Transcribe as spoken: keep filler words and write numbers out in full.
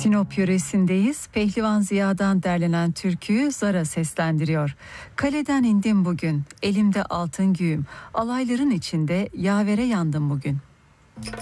Sinop yöresindeyiz. Pehlivan Ziya'dan derlenen türküyü Zara seslendiriyor. Kaleden indim bugün, elimde altın güğüm, alayların içinde yavere yandım bugün.